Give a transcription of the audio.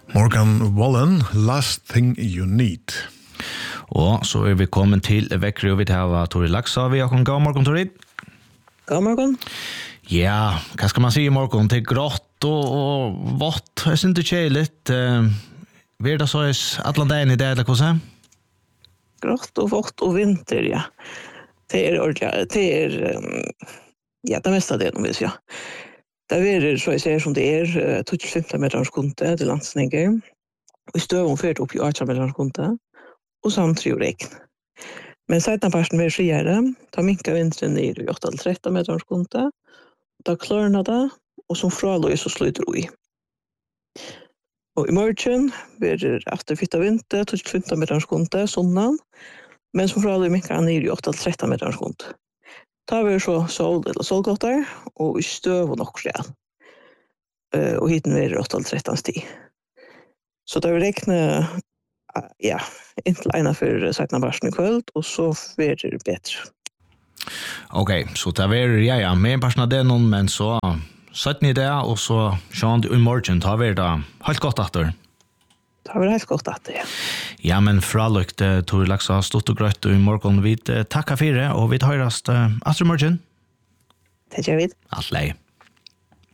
Morgan Wallen, Last Thing You Need. Og så vi kommet til vekkere, og vi har Tori Laksa. Vi har kommet god morgen, Tori. God morgen. Ja, hva skal man si i morgen? Det grått og vått. Jeg synes det kjeiligt. Vi det så alle dagen i det, eller hva så? Grått og vått og vinter, ja. Det det meste av det, nå vis, ja. Det så jeg ser som det 15 meter skunde til landsninger. Og I støven ført opp I 18 meter skunde. Og samtidig regn. Men siden parten var friere, da minket vinteren ned I 8-13 meter skunde. Da klørner det, og som fraløy så slutter vi. Og I morgen blir det efter 4 vinter, 15 meter skunde, sånn. Men som fraløy minket ned I 8-13 meter skunde. Da var så sol eller solgåter, og I støv og nok skjell. Og hiten var 8-13 sti. Så da vi regner, ja, inntil ena for 17 parten I kveld, og så var det bedre. Ok, så det var, ja, med parten av det noen, men så 17 I det, og så sånn I morgen, da var det helt godt etter. Det var helt godt etter, ja. Ja, men fralykt, Tor Laksa, stort og grøtt I morgen. Vi takker for det, og vi høres etter morgen. Det gjør vi. Alt lei.